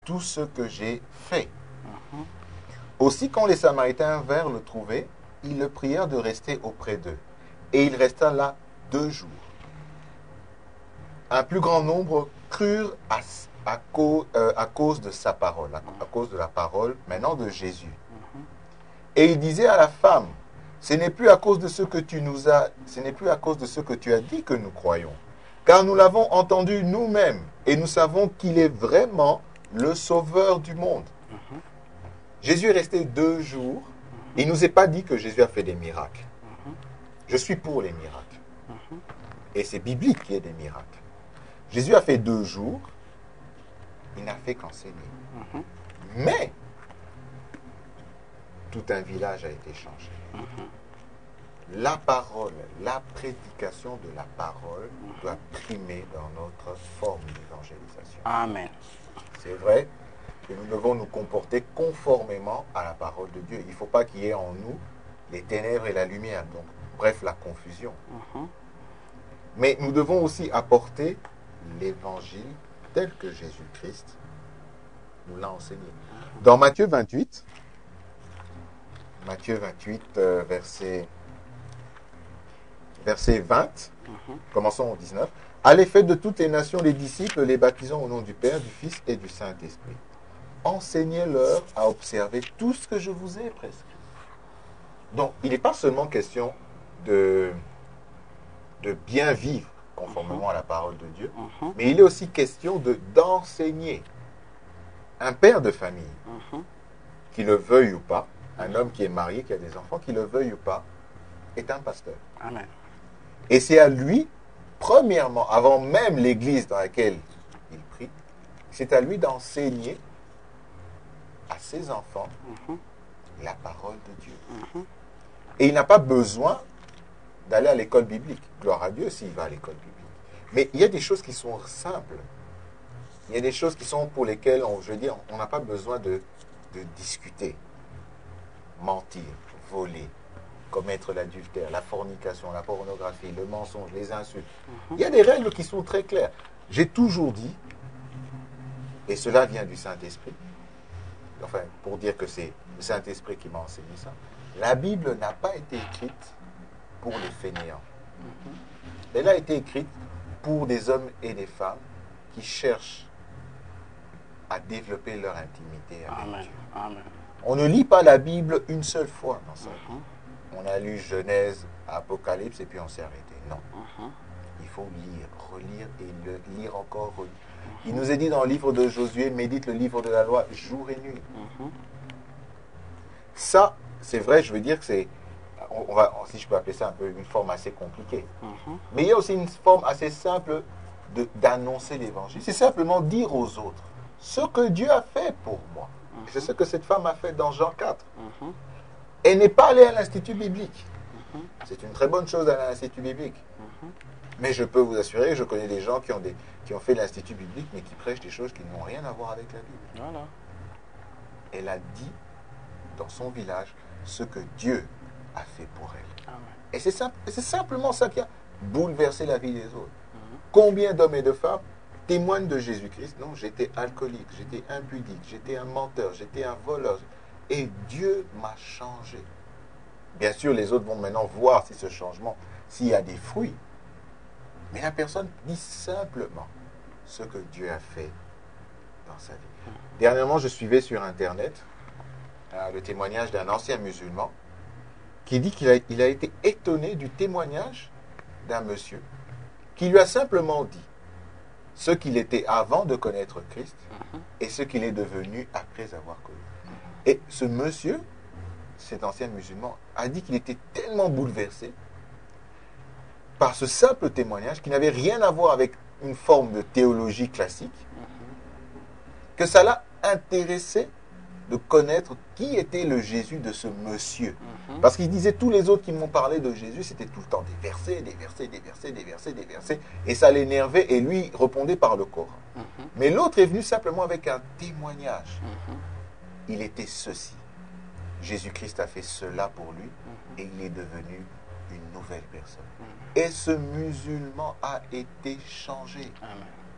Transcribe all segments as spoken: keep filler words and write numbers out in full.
tout ce que j'ai fait. Mm-hmm. Aussi, quand les Samaritains vinrent le trouver, ils le prièrent de rester auprès d'eux. Et il resta là deux jours. Un plus grand nombre crurent à, à, cause, euh, à cause de sa parole, à, à cause de la parole maintenant de Jésus. Mm-hmm. Et il disait à la femme, ce n'est plus à cause de ce que tu nous as, ce n'est plus à cause de ce que tu as dit que nous croyons, car nous l'avons entendu nous-mêmes et nous savons qu'il est vraiment le sauveur du monde. Mm-hmm. Jésus est resté deux jours. Mm-hmm. Il ne nous est pas dit que Jésus a fait des miracles. Mm-hmm. Je suis pour les miracles. Mm-hmm. Et c'est biblique qu'il y ait des miracles. Jésus a fait deux jours. Il n'a fait qu'enseigner. Mm-hmm. Mais tout un village a été changé. Mm-hmm. La parole, la prédication de la parole mm-hmm. doit primer dans notre forme d'évangélisation. Amen. C'est vrai que nous devons nous comporter conformément à la parole de Dieu. Il ne faut pas qu'il y ait en nous les ténèbres et la lumière. Donc, bref, la confusion. Mm-hmm. Mais nous devons aussi apporter l'évangile tel que Jésus-Christ nous l'a enseigné. Dans Matthieu vingt-huit, Matthieu vingt-huit, euh, verset, verset vingt, mm-hmm. commençons au dix-neuf. Allez, faites de toutes les nations les disciples, les baptisant au nom du Père, du Fils et du Saint-Esprit. Enseignez-leur à observer tout ce que je vous ai prescrit. Donc, il n'est pas seulement question de, de bien vivre conformément à la parole de Dieu, uh-huh. mais il est aussi question de, d'enseigner. Un père de famille, uh-huh. qui le veuille ou pas, un homme qui est marié, qui a des enfants, qui le veuille ou pas, est un pasteur. Amen. Et c'est à lui, premièrement, avant même l'église dans laquelle il prie, c'est à lui d'enseigner à ses enfants uh-huh. la parole de Dieu. Uh-huh. Et il n'a pas besoin d'aller à l'école biblique. Gloire à Dieu s'il va à l'école biblique. Mais il y a des choses qui sont simples. Il y a des choses qui sont pour lesquelles, on, je veux dire, on n'a pas besoin de, de discuter. Mentir, voler, commettre l'adultère, la fornication, la pornographie, le mensonge, les insultes. Mm-hmm. Il y a des règles qui sont très claires. J'ai toujours dit, et cela vient du Saint-Esprit, enfin, pour dire que c'est le Saint-Esprit qui m'a enseigné ça, la Bible n'a pas été écrite pour les fainéants. Mm-hmm. Elle a été écrite pour des hommes et des femmes qui cherchent à développer leur intimité avec Amen. Dieu. Amen. On ne lit pas la Bible une seule fois dans sa vie. Uh-huh. On a lu Genèse, Apocalypse et puis on s'est arrêté. Non. Uh-huh. Il faut lire, relire et le lire encore, relire. Uh-huh. Il nous est dit dans le livre de Josué, médite le livre de la loi jour et nuit. Uh-huh. Ça, c'est vrai, je veux dire que c'est, on va, si je peux appeler ça un peu une forme assez compliquée. Uh-huh. Mais il y a aussi une forme assez simple de, d'annoncer l'évangile. C'est simplement dire aux autres ce que Dieu a fait pour moi. Uh-huh. C'est ce que cette femme a fait dans Jean quatre. Uh-huh. Elle n'est pas allée à l'Institut biblique. Uh-huh. C'est une très bonne chose d'aller à l'Institut biblique. Uh-huh. Mais je peux vous assurer, je connais des gens qui ont, des, qui ont fait l'Institut biblique, mais qui prêchent des choses qui n'ont rien à voir avec la Bible. Voilà. Elle a dit dans son village ce que Dieu a fait pour elle. Amen. Et c'est, simple, c'est simplement ça qui a bouleversé la vie des autres. Uh-huh. Combien d'hommes et de femmes témoignent de Jésus-Christ? Non, j'étais alcoolique, j'étais impudique, j'étais un menteur, j'étais un voleur. Et Dieu m'a changé. Bien sûr, les autres vont maintenant voir si ce changement, s'il y a des fruits. Mais la personne dit simplement ce que Dieu a fait dans sa vie. Dernièrement, je suivais sur Internet euh, le témoignage d'un ancien musulman qui dit qu'il a, il a été étonné du témoignage d'un monsieur qui lui a simplement dit ce qu'il était avant de connaître Christ et ce qu'il est devenu après avoir connu. Et ce monsieur, cet ancien musulman, a dit qu'il était tellement bouleversé par ce simple témoignage qui n'avait rien à voir avec une forme de théologie classique, que ça l'a intéressé de connaître qui était le Jésus de ce monsieur. Parce qu'il disait, tous les autres qui m'ont parlé de Jésus, c'était tout le temps des versets, des versets, des versets, des versets, des versets, et ça l'énervait, et lui répondait par le Coran. Mais l'autre est venu simplement avec un témoignage. Il était ceci. Jésus-Christ a fait cela pour lui, et il est devenu une nouvelle personne. Et ce musulman a été changé. Amen.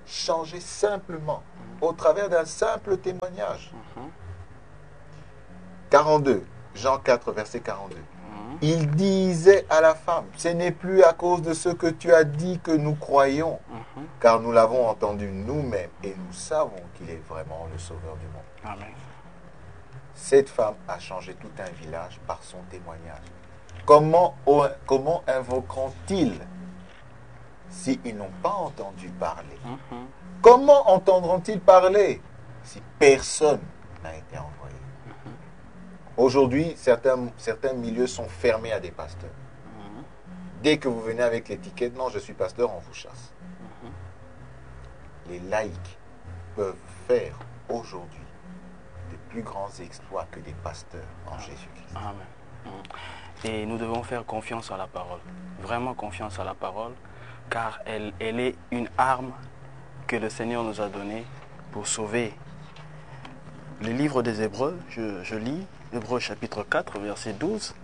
changer simplement, au travers d'un simple témoignage. Mhm. quarante-deux, Jean quatre, verset quarante-deux. Mhm. Il disait à la femme, ce n'est plus à cause de ce que tu as dit que nous croyons, Mhm. car nous l'avons entendu nous-mêmes et nous savons qu'il est vraiment le sauveur du monde. Amen. Cette femme a changé tout un village par son témoignage. Comment, comment invoqueront-ils s'ils n'ont pas entendu parler? Mhm. Comment entendront-ils parler si personne n'a été envoyé? Aujourd'hui, certains, certains milieux sont fermés à des pasteurs. Mhm. Dès que vous venez avec l'étiquette, non, je suis pasteur, on vous chasse. Mhm. Les laïcs peuvent faire aujourd'hui de plus grands exploits que des pasteurs en Jésus-Christ. Amen. Mhm. Et nous devons faire confiance à la parole. Vraiment confiance à la parole, car elle, elle est une arme que le Seigneur nous a donnée pour sauver. Le livre des Hébreux, je, je lis, Hébreux chapitre quatre, verset douze.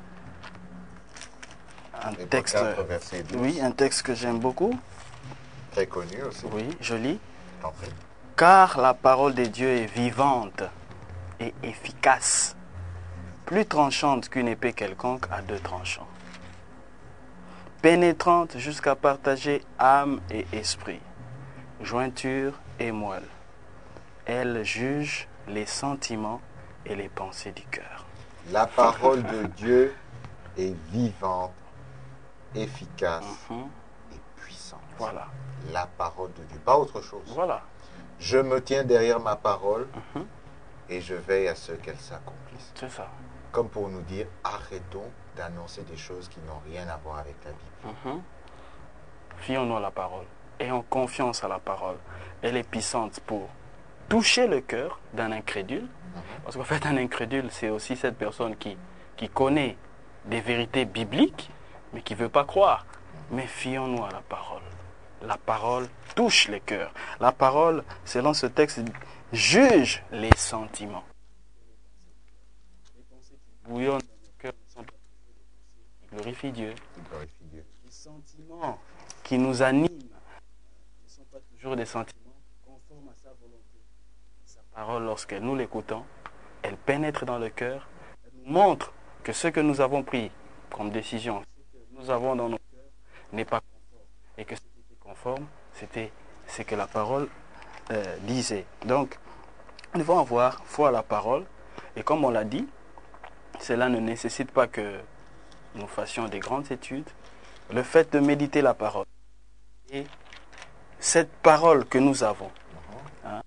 Un Hébreux texte, quatre, verset douze. oui, un texte que j'aime beaucoup. Très connu aussi. Oui, je lis. En fait. Car la parole de Dieu est vivante et efficace, plus tranchante qu'une épée quelconque à deux tranchants, pénétrante jusqu'à partager âme et esprit, jointure et moelle. Elle juge les sentiments et les pensées du cœur. La parole de Dieu est vivante, efficace Mhm. et puissante. Voilà, La parole de Dieu, pas autre chose. voilà. Je me tiens derrière ma parole Mhm. et je veille à ce qu'elle s'accomplisse. C'est ça. Comme pour nous dire, arrêtons d'annoncer des choses qui n'ont rien à voir avec la Bible. Mhm. Fions-nous à la parole. Ayons confiance à la parole. Elle est puissante pour toucher le cœur d'un incrédule. Parce qu'en fait, un incrédule, c'est aussi cette personne qui, qui connaît des vérités bibliques, mais qui ne veut pas croire. Mais fions-nous à la parole. La parole touche les cœurs. La parole, selon ce texte, juge les sentiments. Les pensées qui bouillonnent dans nos cœurs ne sont pas toujours des pensées qui glorifient Dieu. Qui glorifie Dieu. Les sentiments qui nous animent ne sont pas toujours des sentiments conformes à sa volonté. Sa parole, lorsque nous l'écoutons, elle pénètre dans le cœur, elle nous montre que ce que nous avons pris comme décision, ce que nous avons dans nos cœurs, n'est pas conforme. Et que ce qui était conforme, c'était ce que la parole euh, disait. Donc, nous devons avoir foi à la parole. Et comme on l'a dit, cela ne nécessite pas que nous fassions des grandes études. Le fait de méditer la parole et cette parole que nous avons, hein,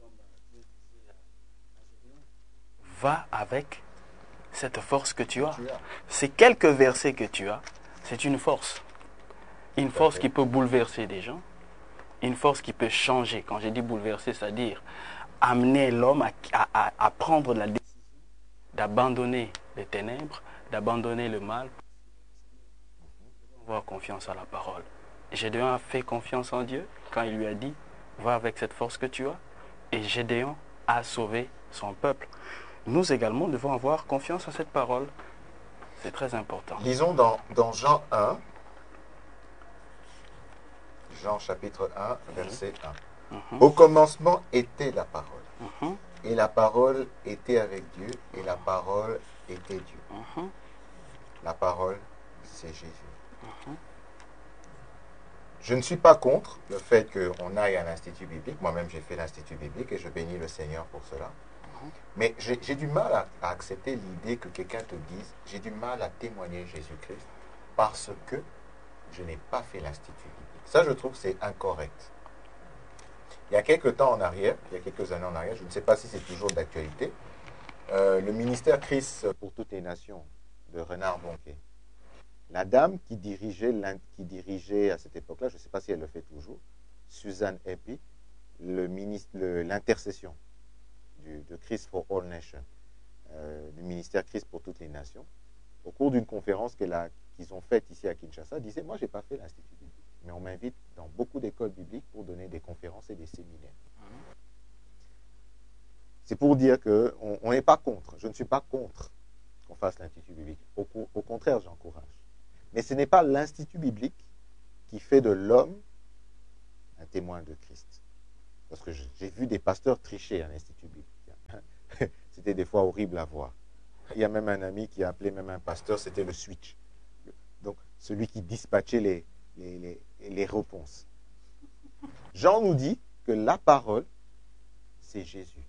va avec cette force que tu as. Ces quelques versets que tu as, c'est une force. Une force qui peut bouleverser des gens, une force qui peut changer. Quand j'ai dit bouleverser, c'est-à-dire amener l'homme à, à, à prendre la décision d'abandonner les ténèbres, d'abandonner le mal, avoir confiance à la parole. Gédéon a fait confiance en Dieu quand il lui a dit, va avec cette force que tu as. Et Gédéon a sauvé son peuple. Nous également devons avoir confiance à cette parole. C'est très important. Lisons dans, dans Jean un, Jean chapitre un, verset un. Mhm. Au commencement était la parole. Mhm. Et la parole était avec Dieu, et la parole était Dieu. Mhm. La parole, c'est Jésus. Mhm. Je ne suis pas contre le fait qu'on aille à l'Institut biblique. Moi-même, j'ai fait l'Institut biblique et je bénis le Seigneur pour cela. Mais j'ai, j'ai du mal à, à accepter l'idée que quelqu'un te dise « j'ai du mal à témoigner Jésus-Christ parce que je n'ai pas fait l'Institut biblique ». Ça, je trouve que c'est incorrect. Il y a quelques temps en arrière, il y a quelques années en arrière, je ne sais pas si c'est toujours d'actualité, euh, le ministère Christ pour toutes les nations de Renard Bonquet. La dame qui dirigeait, qui dirigeait à cette époque-là, je ne sais pas si elle le fait toujours, Suzanne Epi, le ministre, le, l'intercession du, de Christ for All Nations, euh, du ministère Christ pour toutes les nations, au cours d'une conférence qu'elle a, qu'ils ont faite ici à Kinshasa, disait « Moi, je n'ai pas fait l'Institut biblique, mais on m'invite dans beaucoup d'écoles bibliques pour donner des conférences et des séminaires. » C'est pour dire qu'on n'est pas contre, je ne suis pas contre qu'on fasse l'Institut biblique. Au, au contraire, j'encourage. Mais ce n'est pas l'Institut biblique qui fait de l'homme un témoin de Christ. Parce que j'ai vu des pasteurs tricher à l'Institut biblique. C'était des fois horrible à voir. Il y a même un ami qui a appelé même un pasteur, c'était le switch. Donc, celui qui dispatchait les, les, les, les réponses. Jean nous dit que la parole, c'est Jésus.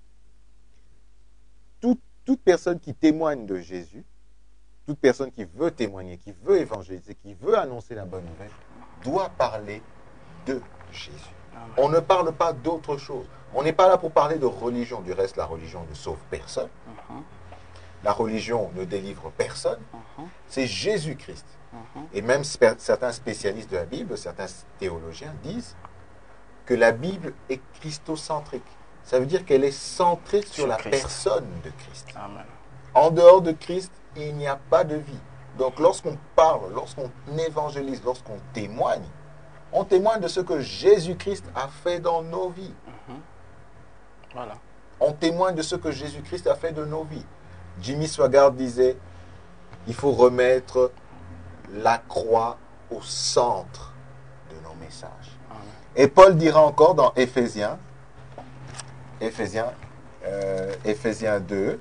Toute, toute personne qui témoigne de Jésus, toute personne qui veut témoigner, qui veut évangéliser, qui veut annoncer la bonne nouvelle, doit parler de Jésus. On ne parle pas d'autre chose. On n'est pas là pour parler de religion. Du reste, la religion ne sauve personne. La religion ne délivre personne. C'est Jésus-Christ. Et même certains spécialistes de la Bible, certains théologiens disent que la Bible est christocentrique. Ça veut dire qu'elle est centrée sur, sur la Christ. Personne de Christ. Amen. En dehors de Christ, il n'y a pas de vie. Donc lorsqu'on parle, lorsqu'on évangélise, lorsqu'on témoigne, on témoigne de ce que Jésus-Christ a fait dans nos vies. Mm-hmm. Voilà. On témoigne de ce que Jésus-Christ a fait de nos vies. Jimmy Swaggart disait, il faut remettre la croix au centre de nos messages. Amen. Et Paul dira encore dans Éphésiens, Éphésiens, euh, Éphésiens deux,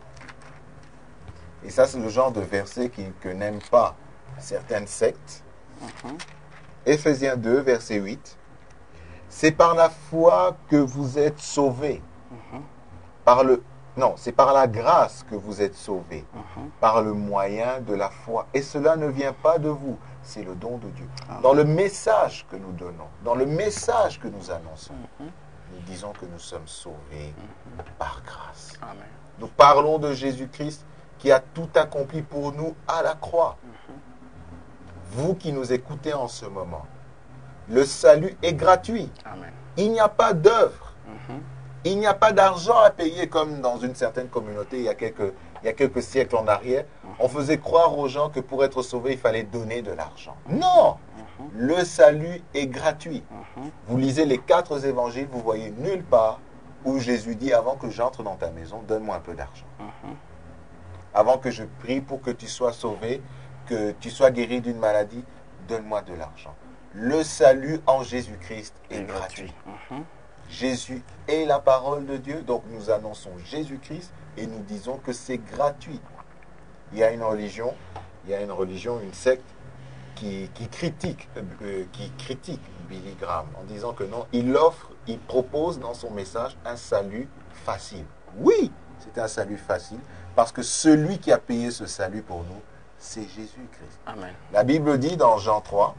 et ça c'est le genre de verset qui, que n'aiment pas certaines sectes. Mm-hmm. Éphésiens deux, verset huit. C'est par la foi que vous êtes sauvés. Mm-hmm. Par le, non, c'est par la grâce que vous êtes sauvés. Mm-hmm. Par le moyen de la foi. Et cela ne vient pas de vous. C'est le don de Dieu. Amen. Dans le message que nous donnons, dans le message que nous annonçons, mm-hmm. nous disons que nous sommes sauvés mm-hmm. par grâce. Amen. Nous parlons de Jésus-Christ qui a tout accompli pour nous à la croix. Mm-hmm. Vous qui nous écoutez en ce moment, le salut est gratuit. Amen. Il n'y a pas d'œuvre. Mm-hmm. Il n'y a pas d'argent à payer comme dans une certaine communauté il y a quelques, il y a quelques siècles en arrière. Mm-hmm. On faisait croire aux gens que pour être sauvé, il fallait donner de l'argent. Non! Mm-hmm. Le salut est gratuit. Mm-hmm. Vous lisez les quatre évangiles, vous voyez nulle part où Jésus dit, avant que j'entre dans ta maison, donne-moi un peu d'argent. Mm-hmm. Avant que je prie pour que tu sois sauvé, que tu sois guéri d'une maladie, donne-moi de l'argent. Le salut en Jésus-Christ est, est gratuit. gratuit. Mm-hmm. Jésus est la parole de Dieu, donc nous annonçons Jésus-Christ et nous disons que c'est gratuit. Il y a une religion, il y a une religion, une secte qui, qui critique, euh, qui critique Billy Graham en disant que non, il offre, il propose dans son message un salut facile. Oui, c'est un salut facile parce que celui qui a payé ce salut pour nous, c'est Jésus-Christ. Amen. La Bible dit dans Jean trois,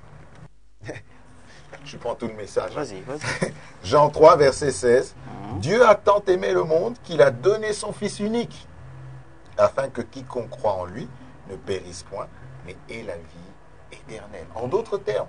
je prends tout le message. Vas-y, vas-y. Jean trois, verset seize. Mmh. Dieu a tant aimé le monde qu'il a donné son Fils unique, afin que quiconque croit en lui ne périsse point, mais ait la vie éternelle. En d'autres termes,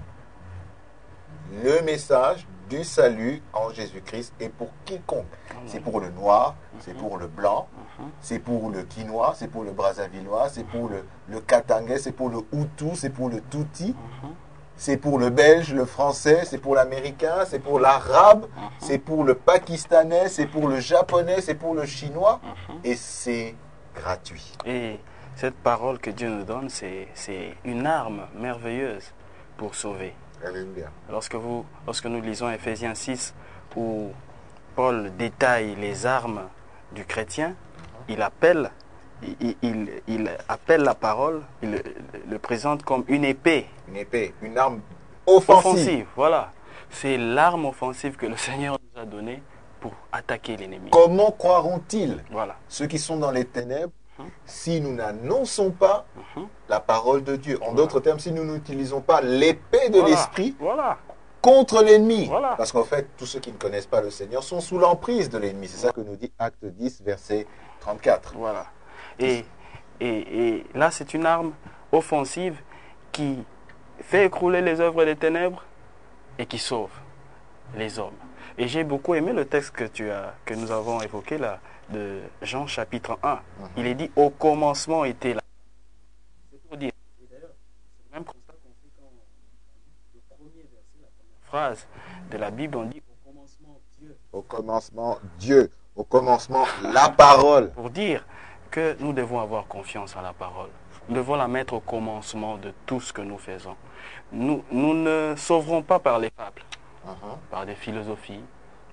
le message du salut en Jésus-Christ est pour quiconque. Mmh. C'est pour le noir, mmh. c'est pour le blanc, mmh. c'est pour le quinois, c'est pour le brazzavillois, c'est pour le, le katangais, c'est pour le hutu, c'est pour le tuti. Mmh. C'est pour le belge, le français, c'est pour l'américain, c'est pour l'arabe, uh-huh. c'est pour le pakistanais, c'est pour le japonais, c'est pour le chinois. Uh-huh. Et c'est gratuit. Et cette parole que Dieu nous donne, c'est, c'est une arme merveilleuse pour sauver. Alléluia. Lorsque, vous, lorsque nous lisons Éphésiens six, où Paul détaille les armes du chrétien, uh-huh. il appelle... Il, il, il appelle la parole, il le, le présente comme une épée. Une épée, une arme offensive. offensive voilà. C'est l'arme offensive que le Seigneur nous a donnée pour attaquer l'ennemi. Comment croiront-ils, voilà. ceux qui sont dans les ténèbres, uh-huh. si nous n'annonçons pas uh-huh. la parole de Dieu? En voilà. d'autres termes, si nous n'utilisons pas l'épée de voilà. l'esprit voilà. contre l'ennemi. Voilà. Parce qu'en fait, tous ceux qui ne connaissent pas le Seigneur sont sous l'emprise de l'ennemi. C'est voilà. ça que nous dit Acte dix, verset trente-quatre. Voilà. Et, et, et là, c'est une arme offensive qui fait écrouler les œuvres des ténèbres et qui sauve les hommes. Et j'ai beaucoup aimé le texte que, tu as, que nous avons évoqué là, de Jean chapitre un. Mm-hmm. Il est dit, au commencement était la... C'est pour dire. Et d'ailleurs, c'est le même constat qu'on fait quand on, le premier verset, la première phrase de la Bible, on dit, au commencement Dieu. Au commencement Dieu. Au commencement la parole. Pour dire que nous devons avoir confiance en la parole. Nous devons la mettre au commencement de tout ce que nous faisons. Nous, nous ne sauverons pas par les fables, uh-huh. par des philosophies,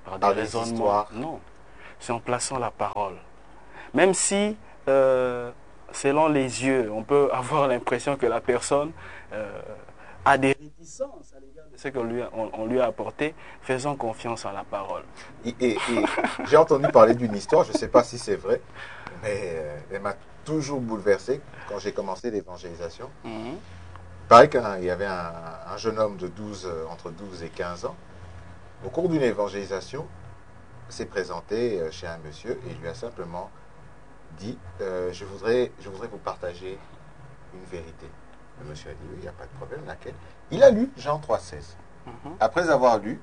par des Par des raisonnements. histoires. Non, c'est en plaçant la parole. Même si, euh, selon les yeux, on peut avoir l'impression que la personne euh, a des réticences à l'égard de ce qu'on lui, a- on, on lui a apporté, faisons confiance en la parole. Et, et- et j'ai entendu parler d'une histoire, je ne sais pas si c'est vrai, mais euh, elle m'a toujours bouleversé quand j'ai commencé l'évangélisation. Mhm. Pareil qu'il y avait un, un jeune homme de douze, euh, entre douze et quinze ans. Au cours d'une évangélisation, s'est présenté euh, chez un monsieur et il lui a simplement dit euh, je, voudrais, je voudrais vous partager une vérité. Le monsieur a dit oui, il n'y a pas de problème, laquelle? Il a lu Jean trois seize. Mhm. Après avoir lu,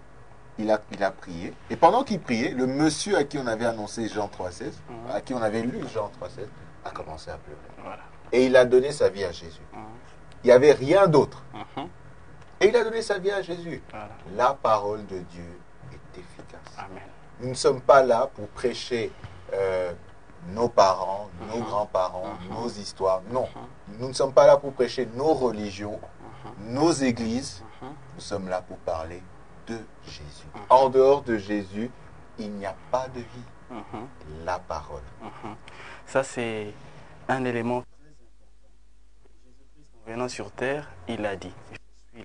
il a, il a prié. Et pendant qu'il priait, le monsieur à qui on avait annoncé Jean trois seize, Mhm. à qui on avait lu Jean trois seize, a commencé à pleurer. Voilà. Et il a donné sa vie à Jésus. Mhm. Il n'y avait rien d'autre. Mhm. Et il a donné sa vie à Jésus. Voilà. La parole de Dieu est efficace. Amen. Nous ne sommes pas là pour prêcher euh, nos parents, nos Mhm. grands-parents, Mhm. nos histoires. Non. Nous ne sommes pas là pour prêcher nos religions, nos églises. Mhm. Nous sommes là pour parler de Jésus. Mhm. En dehors de Jésus, il n'y a pas de vie. Mhm. La parole. Mhm. Ça, c'est un élément très important. Jésus-Christ, en venant sur terre, il a dit, je suis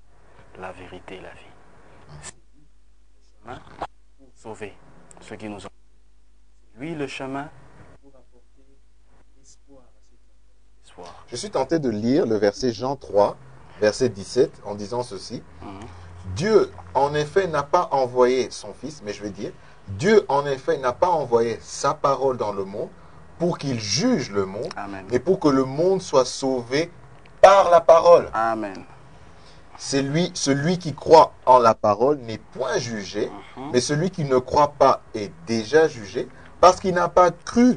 la vérité et la vie. C'est lui le chemin pour sauver ceux qui nous ont. C'est lui le chemin pour apporter l'espoir à ceux qui ont perdu l'espoir. Je suis tenté de lire le verset Jean trois, verset dix-sept, en disant ceci. Mhm. Dieu, en effet, n'a pas envoyé son Fils, mais je veux dire, Dieu, en effet, n'a pas envoyé sa parole dans le monde pour qu'il juge le monde, Amen. mais pour que le monde soit sauvé par la parole. Amen. C'est lui, celui qui croit en la parole n'est point jugé, Mhm. mais celui qui ne croit pas est déjà jugé parce qu'il n'a pas cru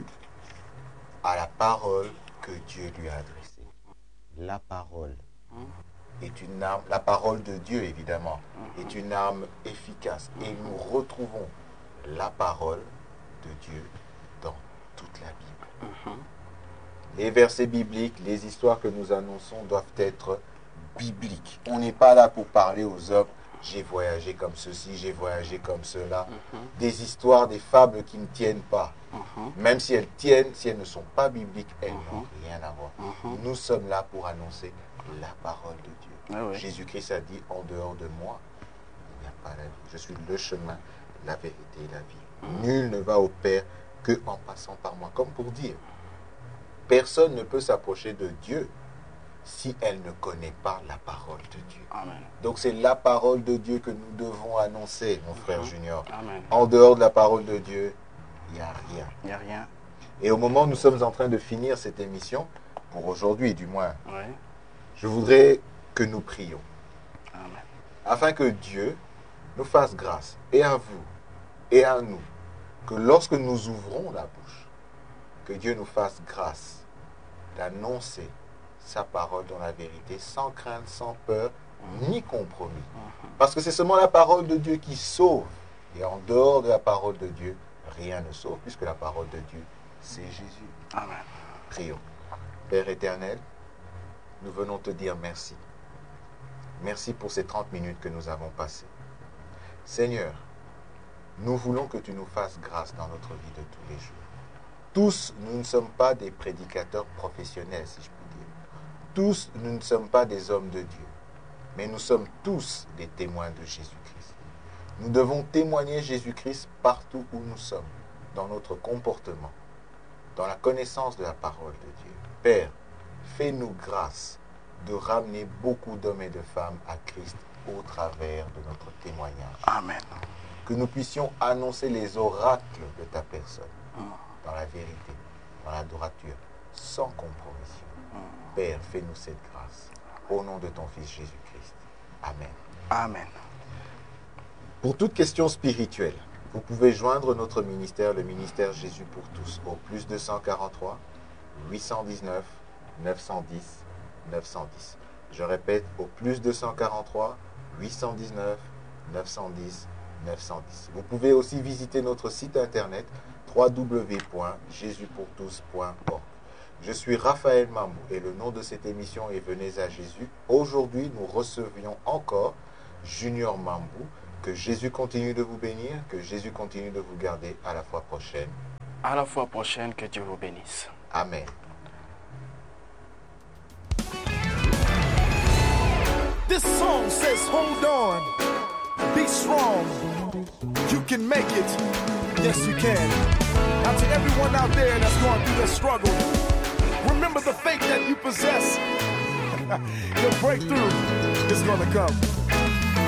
à la parole que Dieu lui a adressée. La parole est une arme, la parole de Dieu évidemment, est une arme efficace. Et nous retrouvons la parole de Dieu dans toute la Bible. Mhm. Les versets bibliques, les histoires que nous annonçons doivent être bibliques. On n'est pas là pour parler aux hommes, j'ai voyagé comme ceci, j'ai voyagé comme cela. Mhm. Des histoires, des fables qui ne tiennent pas. Mhm. Même si elles tiennent, si elles ne sont pas bibliques, elles Mhm. n'ont rien à voir. Mhm. Nous sommes là pour annoncer la parole de Dieu. Ah oui. Jésus-Christ a dit, en dehors de moi, il n'y a pas la vie. Je suis le chemin, la vérité et la vie. Nul ne va au Père que en passant par moi. Comme pour dire, personne ne peut s'approcher de Dieu si elle ne connaît pas la parole de Dieu. Amen. Donc c'est la parole de Dieu que nous devons annoncer, mon frère Mhm. Junior. Amen. En dehors de la parole de Dieu, il n'y a rien. Il n'y a rien. Et au moment où nous sommes en train de finir cette émission, pour aujourd'hui du moins, Oui. je voudrais que nous prions, Amen. afin que Dieu nous fasse grâce, et à vous, et à nous, que lorsque nous ouvrons la bouche, que Dieu nous fasse grâce d'annoncer sa parole dans la vérité, sans crainte, sans peur, ni compromis. Parce que c'est seulement la parole de Dieu qui sauve. Et en dehors de la parole de Dieu, rien ne sauve, puisque la parole de Dieu, c'est Jésus. Amen. Prions. Père éternel, nous venons te dire merci. Merci pour ces trente minutes que nous avons passées. Seigneur, nous voulons que tu nous fasses grâce dans notre vie de tous les jours. Tous, nous ne sommes pas des prédicateurs professionnels, si je puis dire. Tous, nous ne sommes pas des hommes de Dieu. Mais nous sommes tous des témoins de Jésus-Christ. Nous devons témoigner Jésus-Christ partout où nous sommes, dans notre comportement, dans la connaissance de la parole de Dieu. Père, fais-nous grâce de ramener beaucoup d'hommes et de femmes à Christ au travers de notre témoignage. Amen. Que nous puissions annoncer les oracles de ta personne, dans la vérité, dans la droiture, sans compromission. Père, fais-nous cette grâce. Au nom de ton Fils Jésus-Christ. Amen. Amen. Pour toute question spirituelle, vous pouvez joindre notre ministère, le ministère Jésus pour tous, au plus deux cent quarante-trois, huit cent dix-neuf, neuf cent dix, neuf cent dix. Je répète, au plus deux cent quarante-trois, huit cent dix-neuf, neuf cent dix, neuf cent dix. Vous pouvez aussi visiter notre site internet w w w point jésus pour tous point org. Je suis Raphaël Mamou et le nom de cette émission est Venez à Jésus. Aujourd'hui, nous recevions encore Junior Mambou, Que Jésus continue de vous bénir, que Jésus continue de vous garder. À la fois prochaine. À la fois prochaine, que Dieu vous bénisse. Amen. This song says, hold on, be strong, you can make it, yes you can. Now to everyone out there that's going through the struggle, remember the faith that you possess. Your breakthrough is gonna come.